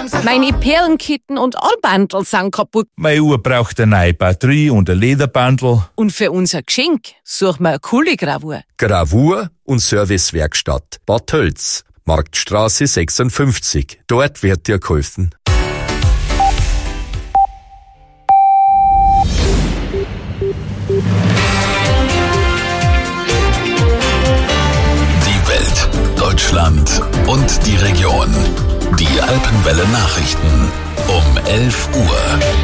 Meine Perlenketten und Armbandel sind kaputt. Meine Uhr braucht eine neue Batterie und ein Lederbandel. Und für unser Geschenk suchen wir eine coole Gravur. Gravur und Servicewerkstatt Bad Tölz, Marktstraße 56. Dort wird dir geholfen. Die Welt, Deutschland und die Region. Die Alpenwelle Nachrichten um 11 Uhr.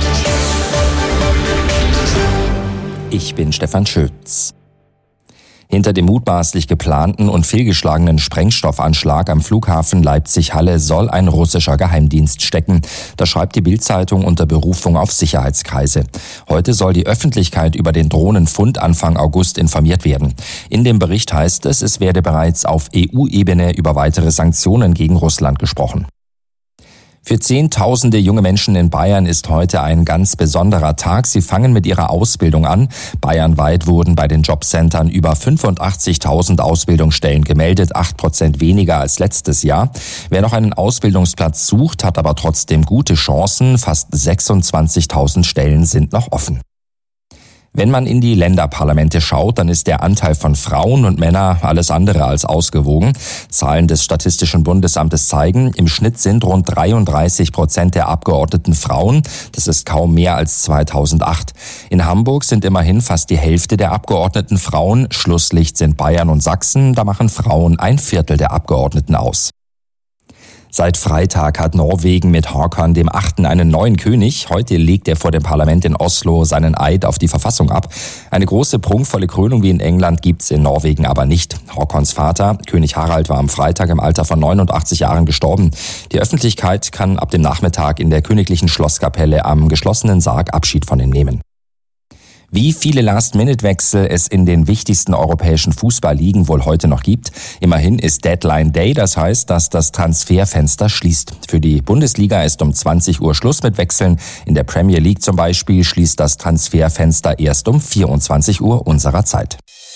Ich bin Stefan Schütz. Hinter dem mutmaßlich geplanten und fehlgeschlagenen Sprengstoffanschlag am Flughafen Leipzig-Halle soll ein russischer Geheimdienst stecken. Das schreibt die Bild-Zeitung unter Berufung auf Sicherheitskreise. Heute soll die Öffentlichkeit über den Drohnenfund Anfang August informiert werden. In dem Bericht heißt es werde bereits auf EU-Ebene über weitere Sanktionen gegen Russland gesprochen. Für Zehntausende junge Menschen in Bayern ist heute ein ganz besonderer Tag. Sie fangen mit ihrer Ausbildung an. Bayernweit wurden bei den Jobcentern über 85.000 Ausbildungsstellen gemeldet, 8% weniger als letztes Jahr. Wer noch einen Ausbildungsplatz sucht, hat aber trotzdem gute Chancen. Fast 26.000 Stellen sind noch offen. Wenn man in die Länderparlamente schaut, dann ist der Anteil von Frauen und Männern alles andere als ausgewogen. Zahlen des Statistischen Bundesamtes zeigen, im Schnitt sind rund 33% der Abgeordneten Frauen. Das ist kaum mehr als 2008. In Hamburg sind immerhin fast die Hälfte der Abgeordneten Frauen. Schlusslicht sind Bayern und Sachsen. Da machen Frauen 1/4 der Abgeordneten aus. Seit Freitag hat Norwegen mit Håkon VIII. Einen neuen König. Heute legt er vor dem Parlament in Oslo seinen Eid auf die Verfassung ab. Eine große, prunkvolle Krönung wie in England gibt's in Norwegen aber nicht. Håkons Vater, König Harald, war am Freitag im Alter von 89 Jahren gestorben. Die Öffentlichkeit kann ab dem Nachmittag in der königlichen Schlosskapelle am geschlossenen Sarg Abschied von ihm nehmen. Wie viele Last-Minute-Wechsel es in den wichtigsten europäischen Fußballligen wohl heute noch gibt. Immerhin ist Deadline Day, das heißt, dass das Transferfenster schließt. Für die Bundesliga ist um 20 Uhr Schluss mit Wechseln. In der Premier League zum Beispiel schließt das Transferfenster erst um 24 Uhr unserer Zeit.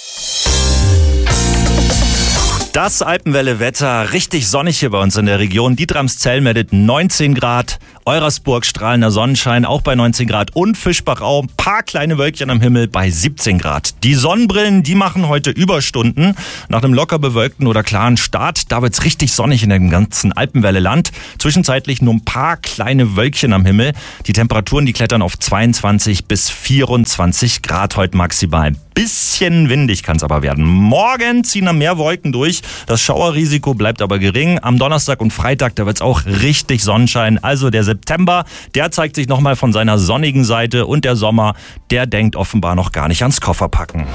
Das Alpenwelle-Wetter, richtig sonnig hier bei uns in der Region. Dietramszell meldet 19 Grad, Eurasburg strahlender Sonnenschein auch bei 19 Grad und Fischbach-Au, ein paar kleine Wölkchen am Himmel bei 17 Grad. Die Sonnenbrillen, die machen heute Überstunden. Nach einem locker bewölkten oder klaren Start, da wird's richtig sonnig in dem ganzen Alpenwelle-Land. Zwischenzeitlich nur ein paar kleine Wölkchen am Himmel. Die Temperaturen, die klettern auf 22 bis 24 Grad heute maximal. Bisschen windig kann es aber werden. Morgen ziehen dann mehr Wolken durch. Das Schauerrisiko bleibt aber gering. Am Donnerstag und Freitag, da wird es auch richtig Sonnenschein. Also der September, der zeigt sich nochmal von seiner sonnigen Seite. Und der Sommer, der denkt offenbar noch gar nicht ans Kofferpacken.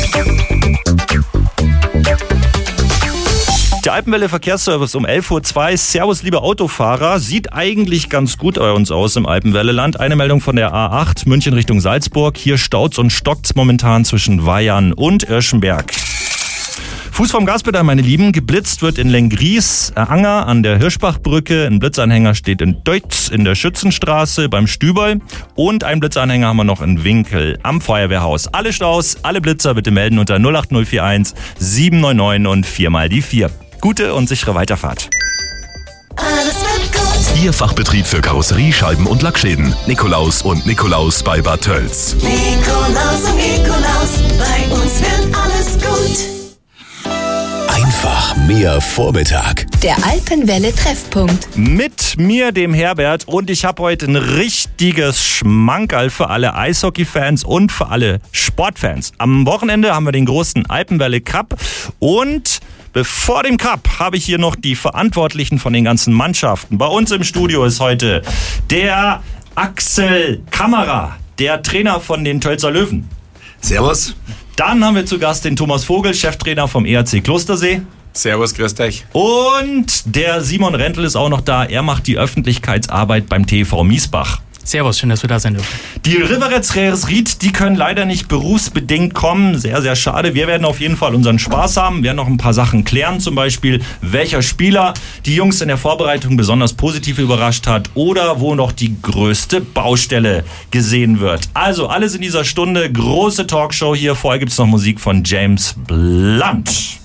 Der Alpenwelle Verkehrsservice um 11.02 Uhr. Servus, liebe Autofahrer. Sieht eigentlich ganz gut bei uns aus im Alpenwelleland. Eine Meldung von der A8 München Richtung Salzburg. Hier staut's und stockt's momentan zwischen Weyern und Irschenberg. Fuß vom Gaspedal, meine Lieben. Geblitzt wird in Lengries, Anger an der Hirschbachbrücke. Ein Blitzanhänger steht in Deutz in der Schützenstraße beim Stüberl. Und einen Blitzanhänger haben wir noch in Winkel am Feuerwehrhaus. Alle Staus, alle Blitzer bitte melden unter 08041 799 und 4 mal die 4. Gute und sichere Weiterfahrt. Alles wird gut. Ihr Fachbetrieb für Karosserie, Scheiben und Lackschäden. Nikolaus und Nikolaus bei Bad Tölz. Nikolaus und Nikolaus, bei uns wird alles gut. Einfach mehr Vormittag. Der Alpenwelle-Treffpunkt. Mit mir, dem Herbert, und ich habe heute ein richtiges Schmankerl für alle Eishockey-Fans und für alle Sportfans. Am Wochenende haben wir den großen Alpenwelle Cup und bevor dem Cup habe ich hier noch die Verantwortlichen von den ganzen Mannschaften. Bei uns im Studio ist heute der Axel Kammerer, der Trainer von den Tölzer Löwen. Servus. Dann haben wir zu Gast den Thomas Vogel, Cheftrainer vom ERC Klostersee. Servus, grüßt euch. Und der Simon Rentel ist auch noch da. Er macht die Öffentlichkeitsarbeit beim TV Miesbach. Servus, schön, dass wir da sein dürfen. Die Riverets Ried, die können leider nicht berufsbedingt kommen. Sehr, sehr schade. Wir werden auf jeden Fall unseren Spaß haben. Wir werden noch ein paar Sachen klären. Zum Beispiel, welcher Spieler die Jungs in der Vorbereitung besonders positiv überrascht hat oder wo noch die größte Baustelle gesehen wird. Also alles in dieser Stunde. Große Talkshow hier. Vorher gibt es noch Musik von James Blunt.